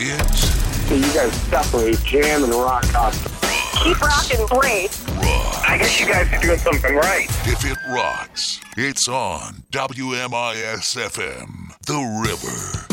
It's So you guys separate jam and rock concert. Keep rocking, Blade. rock. I guess you guys are doing something right. If it rocks, it's on WMIS FM, The River.